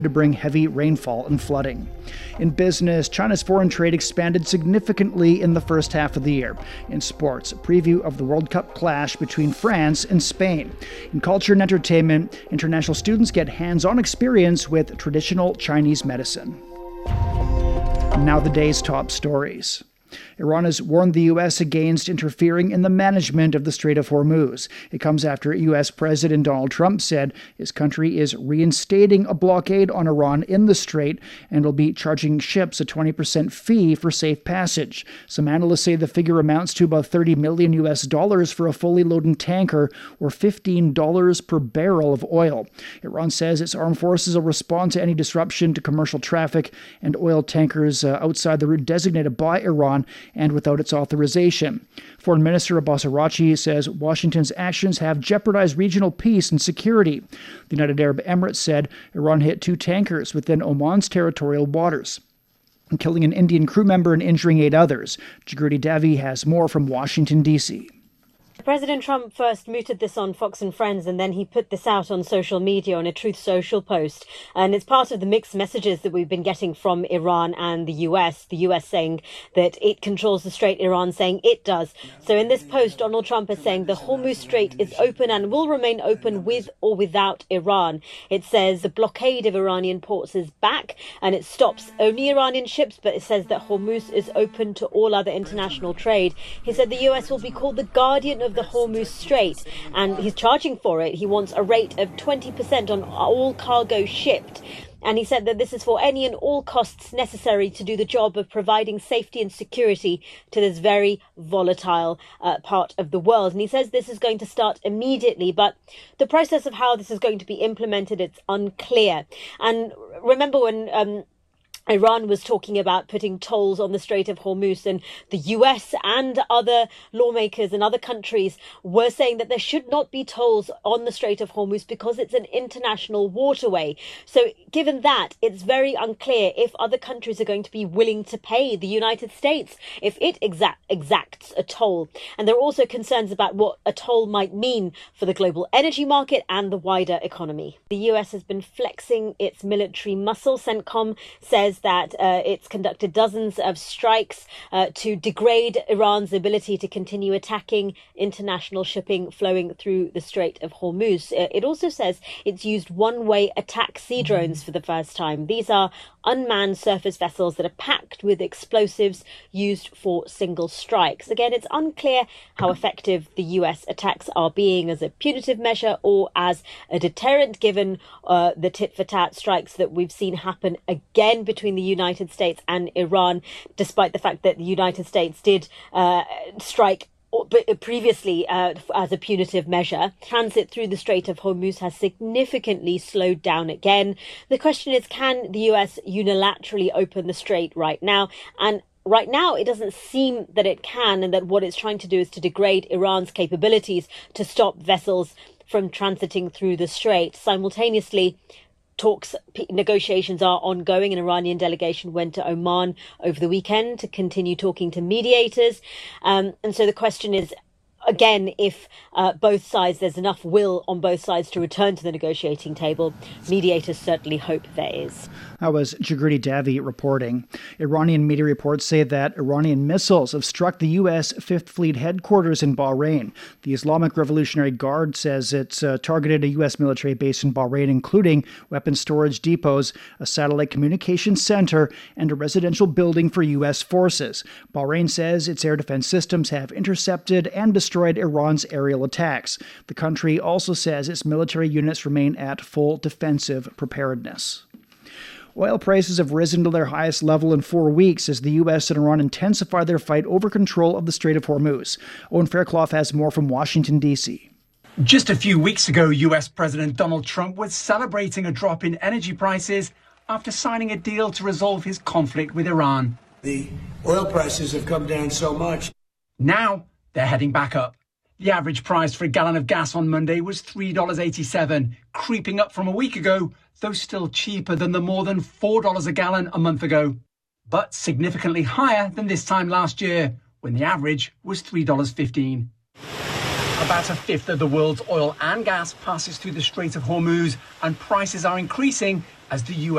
to bring heavy rainfall and flooding. In business, China's foreign trade expanded significantly in the first half of the year. In sports, a preview of the World Cup clash between France and Spain. In culture and entertainment, international students get hands-on experience with traditional Chinese medicine. Now the day's top stories. Iran has warned the U.S. against interfering in the management of the Strait of Hormuz. It comes after U.S. President Donald Trump said his country is reinstating a blockade on Iran in the strait and will be charging ships a 20% fee for safe passage. Some analysts say the figure amounts to about $30 million US for a fully loaded tanker, or $15 per barrel of oil. Iran says its armed forces will respond to any disruption to commercial traffic and oil tankers outside the route designated by Iran and without its authorization. Foreign Minister Abbas Araghchi says Washington's actions have jeopardized regional peace and security. The United Arab Emirates said Iran hit 2 tankers within Oman's territorial waters, killing an Indian crew member and injuring 8 others. Jagriti Devi has more from Washington, D.C. President Trump first mooted this on Fox and Friends, and then he put this out on social media on a Truth Social post. And it's part of the mixed messages that we've been getting from Iran and the US. The US saying that it controls the strait, Iran saying it does. So in this post, Donald Trump is saying the Hormuz Strait is open and will remain open with or without Iran. It says the blockade of Iranian ports is back and it stops only Iranian ships, but it says that Hormuz is open to all other international trade. He said the US will be called the guardian of the Hormuz Strait, and he's charging for it. He wants a rate of 20% on all cargo shipped. And he said that this is for any and all costs necessary to do the job of providing safety and security to this very volatile part of the world. And he says this is going to start immediately, but the process of how this is going to be implemented, it's unclear. And remember when Iran was talking about putting tolls on the Strait of Hormuz, and the US and other lawmakers and other countries were saying that there should not be tolls on the Strait of Hormuz because it's an international waterway. So given that, it's very unclear if other countries are going to be willing to pay the United States if it exacts a toll. And there are also concerns about what a toll might mean for the global energy market and the wider economy. The US has been flexing its military muscle. CENTCOM says that it's conducted dozens of strikes to degrade Iran's ability to continue attacking international shipping flowing through the Strait of Hormuz. It also says it's used one-way attack sea drones for the first time. These are unmanned surface vessels that are packed with explosives used for single strikes. Again, it's unclear how effective the US attacks are being as a punitive measure or as a deterrent, given the tit-for-tat strikes that we've seen happen again between the United States and Iran, despite the fact that the United States did strike previously as a punitive measure. Transit through the Strait of Hormuz has significantly slowed down again. The question is, can the US unilaterally open the strait right now? And right now, it doesn't seem that it can, and that what it's trying to do is to degrade Iran's capabilities to stop vessels from transiting through the strait. Simultaneously, negotiations are ongoing. An Iranian delegation went to Oman over the weekend to continue talking to mediators. And so the question is, again, if both sides, there's enough will on both sides to return to the negotiating table. Mediators certainly hope there is. That was Jagriti Devi reporting. Iranian media reports say that Iranian missiles have struck the U.S. Fifth Fleet headquarters in Bahrain. The Islamic Revolutionary Guard says it's targeted a U.S. military base in Bahrain, including weapons storage depots, a satellite communications center, and a residential building for U.S. forces. Bahrain says its air defense systems have intercepted and destroyed Iran's aerial attacks. The country also says its military units remain at full defensive preparedness. Oil prices have risen to their highest level in 4 weeks as the U.S. and Iran intensify their fight over control of the Strait of Hormuz. Owen Fairclough has more from Washington, D.C. Just a few weeks ago, U.S. President Donald Trump was celebrating a drop in energy prices after signing a deal to resolve his conflict with Iran. The oil prices have come down so much. Now they're heading back up. The average price for a gallon of gas on Monday was $3.87, creeping up from a week ago, though still cheaper than the more than $4 a gallon a month ago, but significantly higher than this time last year, when the average was $3.15. About a fifth of the world's oil and gas passes through the Strait of Hormuz, and prices are increasing as the U.S.